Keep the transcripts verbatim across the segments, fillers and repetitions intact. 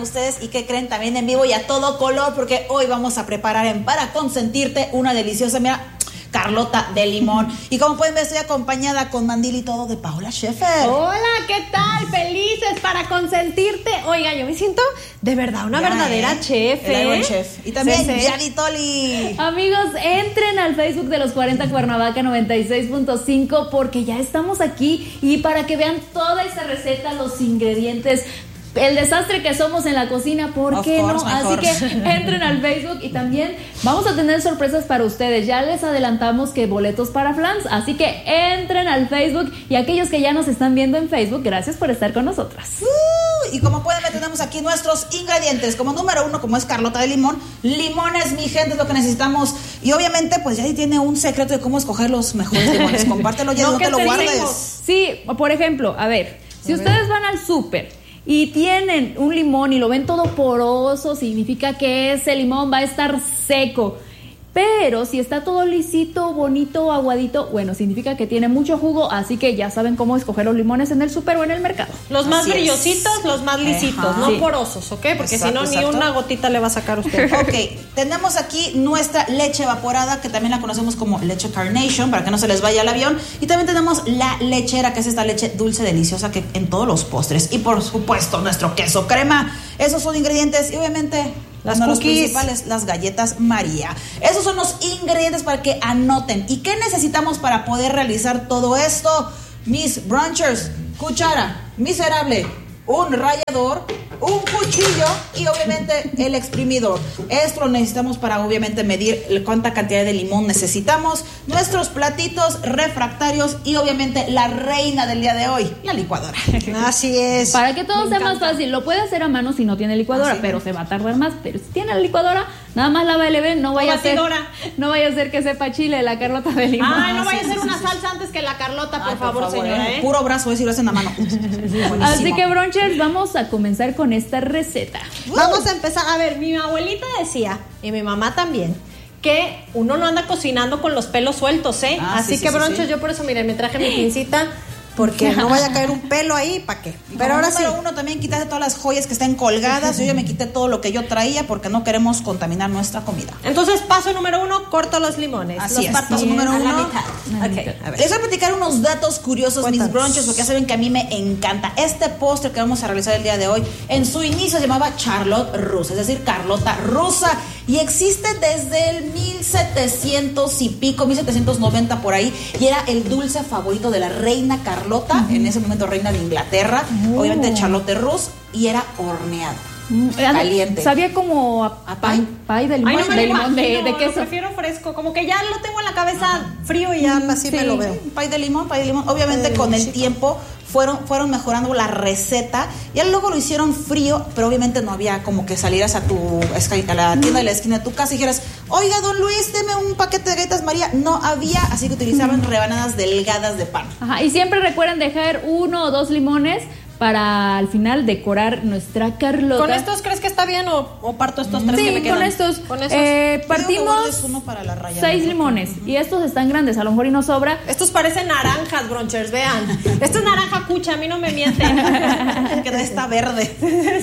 ustedes. ¿Y qué creen? También en vivo y a todo color, porque hoy vamos a preparar en Para Consentirte una deliciosa, mira, Carlota de limón. Y como pueden ver, estoy acompañada con mandil y todo de Paola Scheffer. Hola, ¿qué tal? Felices para consentirte. Oiga, yo me siento de verdad una ya, verdadera eh, chef, el ¿eh? Iron Chef. Y también Sí, sí. Yadi Toli. Amigos, entren al Facebook de los cuarenta Cuernavaca noventa y seis punto cinco porque ya estamos aquí y para que vean toda esa receta, los ingredientes, el desastre que somos en la cocina, ¿por Of qué course, no? Así mejor. que entren al Facebook y también vamos a tener sorpresas para ustedes. Ya les adelantamos que boletos para Flans, así que entren al Facebook y aquellos que ya nos están viendo en Facebook, gracias por estar con nosotras. Uh, y como pueden ver, tenemos aquí nuestros ingredientes. Como número uno, como es Carlota de limón, limones, mi gente, es lo que necesitamos. Y obviamente, pues Yadi tiene un secreto de cómo escoger los mejores limones. Compártelo, Yadi, no, no te lo guardes. Sí, por ejemplo, a ver, si a ustedes van al súper y tienen un limón y lo ven todo poroso, significa que ese limón va a estar seco. Pero si está todo lisito, bonito, aguadito, bueno, significa que tiene mucho jugo, así que ya saben cómo escoger los limones en el súper o en el mercado. Los más Así brillositos, es. los más lisitos, Ajá. no Sí. porosos, ¿ok? Porque si Exacto, no, ni exacto. una gotita le va a sacar usted. Ok, tenemos aquí nuestra leche evaporada, que también la conocemos como leche Carnation, para que no se les vaya el avión. Y también tenemos la lechera, que es esta leche dulce deliciosa que en todos los postres. Y por supuesto, nuestro queso crema. Esos son ingredientes y obviamente Las uno de los cookies. principales, las galletas María. Esos son los ingredientes para que anoten. ¿Y qué necesitamos para poder realizar todo esto? Mis brunchers, cuchara, miserable, un rallador, un cuchillo y obviamente el exprimidor. Esto lo necesitamos para obviamente medir cuánta cantidad de limón necesitamos. Nuestros platitos refractarios y obviamente la reina del día de hoy, la licuadora. Así es. Para que todo Me sea encanta. más fácil, lo puede hacer a mano si no tiene licuadora, Ah, sí. pero se va a tardar más. Pero si tiene la licuadora, nada más la va a elevar, no vaya a ser, batidora. no vaya a ser que sepa chile la Carlota de limón. Ay, no vaya a sí, ser sí, una sí, salsa antes que la Carlota, por Ay, favor, señora, ¿eh? Puro brazo, si lo hacen a mano. Buenísimo. Así que, brunchers, vamos a comenzar con esta receta. Vamos a empezar. A ver, mi abuelita decía, y mi mamá también, que uno no anda cocinando con los pelos sueltos, ¿eh? Ah, Así sí, que, sí, sí, bronchos, sí. yo por eso, miren, me traje mi pincita, porque no vaya a caer un pelo ahí, ¿para qué? Y Pero como ahora sí. número uno, también quítate todas las joyas que estén colgadas. Yo ya me quité todo lo que yo traía porque no queremos contaminar nuestra comida. Entonces, paso número uno, corto los limones. Así los es, parto paso número a la uno. mitad. A la Ok, mitad. a ver. Les voy a platicar unos datos curiosos, Cuéntanos. mis brunches, porque ya saben que a mí me encanta. Este postre que vamos a realizar el día de hoy, en su inicio se llamaba Charlotte Russe, es decir, Carlota rusa, y existe desde el mil setecientos y pico, mil setecientos noventa por ahí, y era el dulce favorito de la reina Carlota, en ese momento reina de Inglaterra, Oh. obviamente Charlotte Russe, y era horneado. Mm, Caliente. Sabía como a, ¿A pan, pay de limón, Ay, no me de, lo limón, de, imagino, de lo queso. prefiero fresco, como que ya lo tengo en la cabeza frío y ya así sí. me lo veo. Pay de limón, pay de limón. Obviamente Pay de con el limoncito. tiempo fueron, fueron mejorando la receta. Ya luego lo hicieron frío, pero obviamente no había como que salieras a tu a la tienda de la esquina de tu casa y dijeras, oiga, don Luis, deme un paquete de galletas María. No había, así que utilizaban rebanadas delgadas de pan. Ajá, y siempre recuerden dejar uno o dos limones para al final decorar nuestra Carlota. ¿Con estos crees que está bien o, o parto estos tres que me Sí, quedan? con estos. ¿Con esos? Eh, Yo digo que partimos guardes uno para la raya, seis ¿no? limones y estos están grandes, a lo mejor y nos sobra. Estos parecen naranjas, bronchers, vean. Esto es naranja cucha, a mí no me mienten. Que está verde.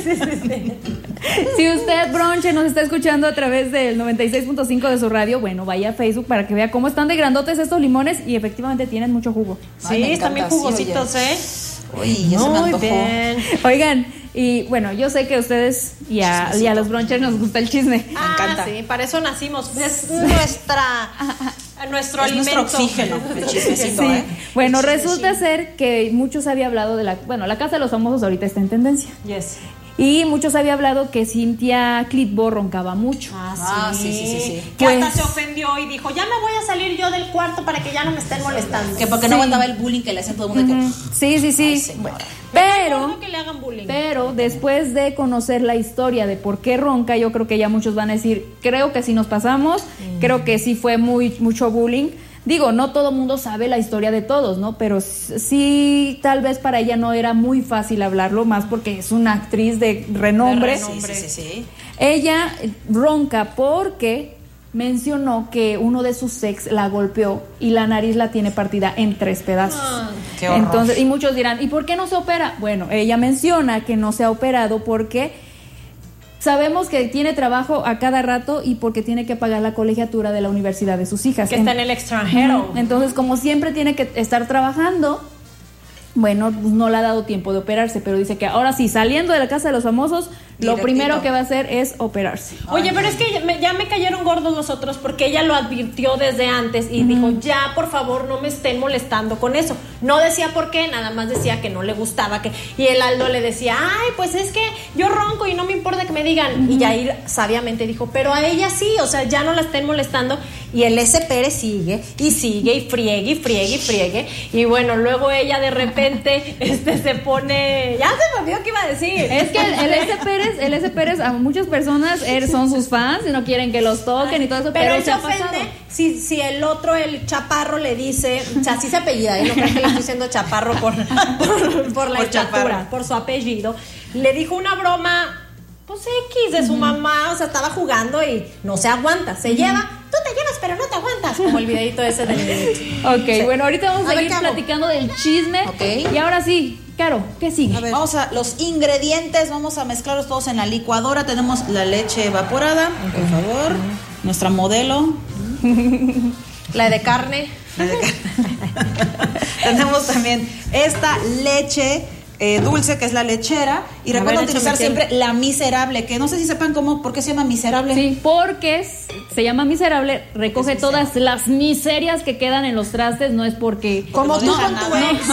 Si usted, bronche, nos está escuchando a través del noventa y seis punto cinco de su radio, bueno, vaya a Facebook para que vea cómo están de grandotes estos limones y efectivamente tienen mucho jugo. Ay, Sí, me están bien encanta, sí, jugositos, oye. ¿eh? Uy, ya se me Muy antojó. bien. Oigan, y bueno, yo sé que a ustedes y a, y a los bronchers nos gusta el chisme. Ah, encanta. sí, para eso nacimos. Es nuestra, nuestro Es alimento. nuestro oxígeno, el chismecito, Sí. ¿eh? Bueno, resulta ser que muchos había hablado de la, bueno, la Casa de los Famosos ahorita está en tendencia. Yes. Y muchos había hablado que Cynthia Clitbo roncaba mucho. Ah, sí, sí, sí, sí. Que Pues- hasta se ofendió y dijo, ya me voy a salir yo del cuarto para que ya no me estén molestando. Que porque no Sí. aguantaba el bullying que le hacían todo el mundo. Ujú. Sí, sí, sí. Ay, señora. Pero, No que le hagan bullying. pero después de conocer la historia de por qué ronca, yo creo que ya muchos van a decir, creo que sí nos pasamos, creo que sí fue muy mucho bullying. Digo, no todo mundo sabe la historia de todos, ¿no? Pero sí, tal vez para ella no era muy fácil hablarlo, más porque es una actriz de renombre. De renombre. Sí, sí, sí. Ella ronca porque mencionó que uno de sus ex la golpeó y la nariz la tiene partida en tres pedazos. Ah, qué horror. Entonces, y muchos dirán, ¿y por qué no se opera? Bueno, ella menciona que no se ha operado porque sabemos que tiene trabajo a cada rato y porque tiene que pagar la colegiatura de la universidad de sus hijas. Que está en el extranjero. Entonces, como siempre tiene que estar trabajando, bueno, pues no le ha dado tiempo de operarse, pero dice que ahora sí, saliendo de la casa de los famosos, Directito. Lo primero que va a hacer es operarse. Oye, pero es que ya me, ya me cayeron gordos los otros porque ella lo advirtió desde antes y uh-huh. dijo, ya, por favor, no me estén molestando con eso. No decía por qué, nada más decía que no le gustaba. que Y el Aldo le decía, ay, pues es que yo ronco y no me importa que me digan. Uh-huh. Y Yair sabiamente dijo, pero a ella sí, o sea, ya no la estén molestando. Y el S. Pérez sigue y sigue y friegue y friegue y friegue. Y bueno, luego ella de repente este, se pone... Ya se me olvidó qué iba a decir. Es que el, el S. Pérez El S. Pérez, a muchas personas son sus fans y no quieren que los toquen y todo eso, pero, pero se ofende si, si el otro, el chaparro, le dice, o sea, así se apellida, ¿eh? No creo que le estoy diciendo chaparro por, por, por la por estatura, chaparro. Por su apellido. Le dijo una broma, pues X de su uh-huh. mamá, o sea, estaba jugando y no se aguanta, se uh-huh. lleva. Tú te llevas, pero no te aguantas. Como el videito ese del... Ok, sí. bueno, ahorita vamos a, a seguir platicando del chisme. Okay. Y ahora sí, Caro, ¿qué sigue? A ver, vamos a los ingredientes, vamos a mezclarlos todos en la licuadora. Tenemos la leche evaporada, por favor. Nuestra modelo. La de carne. La de carne. Tenemos también esta leche eh, dulce, que es la lechera. Y recuerda utilizar siempre la miserable, que no sé si sepan cómo, por qué se llama miserable. Sí, porque se llama miserable, recoge es todas las miserias que quedan en los trastes, no es porque... Como no tú con tu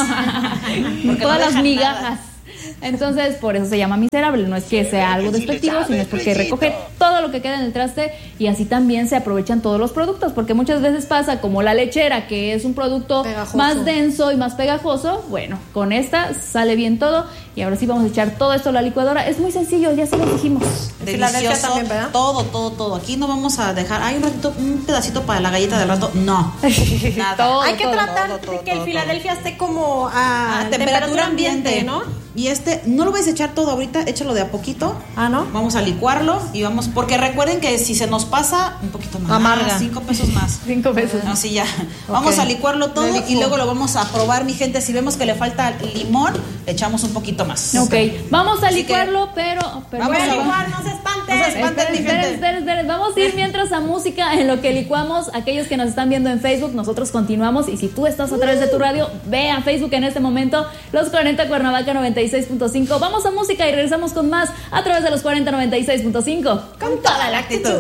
ex. Todas no las migajas. Nada. Entonces, por eso se llama miserable. No es que sea algo despectivo, sino es porque recoge todo lo que queda en el traste y así también se aprovechan todos los productos. Porque muchas veces pasa como la lechera, que es un producto pegajoso, más denso y más pegajoso. Bueno, con esta sale bien todo. Y ahora sí vamos a echar todo esto a la licuadora. Es muy sencillo, ya se lo dijimos. Delicioso, también, ¿verdad? Todo, todo, todo. Aquí no vamos a dejar, hay un ratito, un pedacito para la galleta del rato. No, nada. Todo, hay que todo, tratar todo, todo, de que todo, el Filadelfia todo. esté como a, a temperatura, temperatura ambiente, ambiente, ¿no? Y este, no lo vais a echar todo ahorita, échalo de a poquito. Ah, ¿no? Vamos a licuarlo y vamos, porque recuerden que si se nos pasa, un poquito más. Amarga. Cinco pesos más. Cinco pesos. Así ya. Okay. Vamos a licuarlo todo y luego lo vamos a probar, mi gente. Si vemos que le falta limón, le echamos un poquito más. Ok, vamos a licuarlo, que, pero, pero... Vamos a licuar, no se espanten. No se espanten, mi gente. Esperen, esperen, esperen. Vamos a ir mientras a música en lo que licuamos. Aquellos que nos están viendo en Facebook, nosotros continuamos. Y si tú estás a través de tu radio, ve a Facebook en este momento, Los cuarenta Cuernavaca noventa y seis punto cinco. Vamos a música y regresamos con más a través de Los cuarenta noventa y seis punto cinco. Con toda la actitud.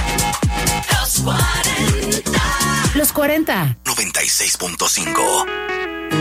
Los cuarenta noventa y seis punto cinco.